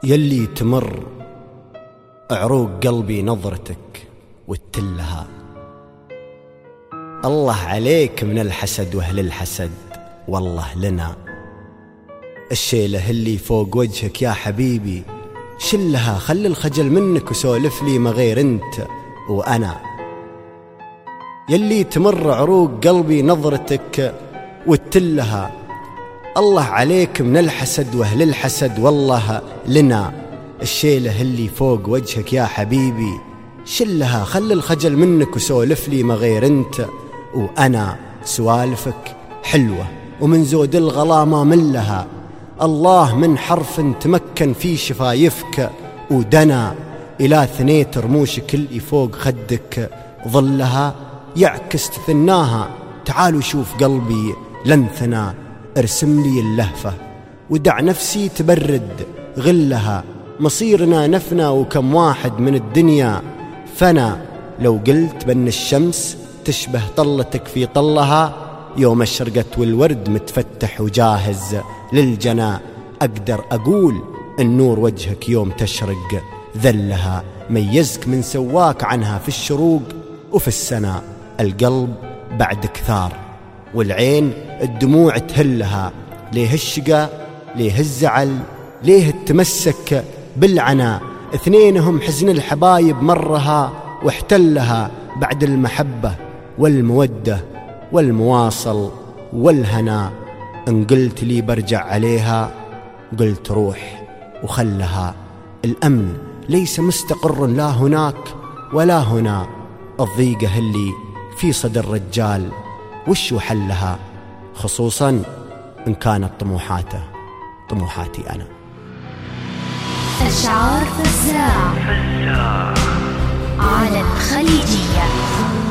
يلي تمر عروق قلبي نظرتك وتلها، الله عليك من الحسد واهل الحسد والله لنا. الشيله اللي فوق وجهك يا حبيبي شلها، خلي الخجل منك وسولف لي ما غير انت وانا. يلي تمر عروق قلبي نظرتك وتلها، الله عليك من الحسد واهل الحسد والله لنا. الشيله اللي فوق وجهك يا حبيبي شلها، خلي الخجل منك وسولف لي ما غير انت وانا. سوالفك حلوه ومن زود الغلا ما ملها، الله من حرف تمكن في شفايفك ودنا. الى ثنيت رموشك اللي فوق خدك ظلها، يعكس تثناها. تعالوا شوف قلبي لنثنا، ارسم لي اللهفه ودع نفسي تبرد غلها. مصيرنا نفنا وكم واحد من الدنيا فنا. لو قلت بأن الشمس تشبه طلتك في طلها، يوم اشرقت والورد متفتح وجاهز للجنا. أقدر أقول النور وجهك يوم تشرق ذلها. ميزك من سواك عنها في الشروق وفي السنا. القلب بعدك ثار والعين الدموع تهلها. ليه الشقا ليه الزعل ليه التمسك بالعنا. اثنينهم حزن الحبايب مرها واحتلها. بعد المحبة والمودة والمواصل والهنا، ان قلت لي برجع عليها قلت روح وخلها. الأمن ليس مستقر لا هناك ولا هنا. الضيقة اللي في صدر الرجال وش حلها، خصوصا إن كانت طموحاتي أنا. أشعار فزاع على الخليجية.